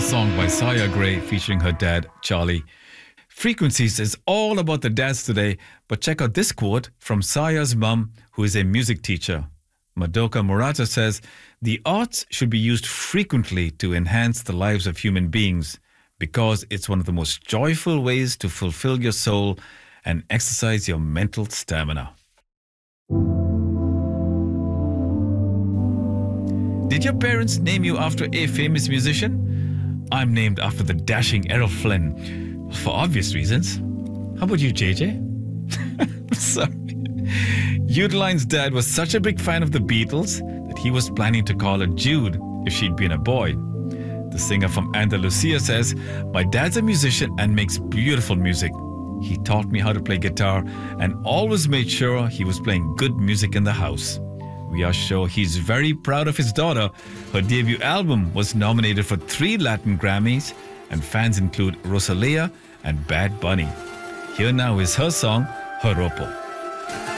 song by Saya Gray featuring her dad, Charlie. Frequencies is all about the dads today, but check out this quote from Saya's mum, who is a music teacher. Madoka Murata says, "The arts should be used frequently to enhance the lives of human beings because it's one of the most joyful ways to fulfill your soul and exercise your mental stamina." Did your parents name you after a famous musician? I'm named after the dashing Errol Flynn, for obvious reasons. How about you, JJ? Sorry. Udeline's dad was such a big fan of the Beatles that he was planning to call her Jude if she'd been a boy. The singer from Andalusia says, "My dad's a musician and makes beautiful music. He taught me how to play guitar and always made sure he was playing good music in the house." We are sure he's very proud of his daughter. Her debut album was nominated for 3 Latin Grammys, and fans include Rosalia and Bad Bunny. Here now is her song, Joropo.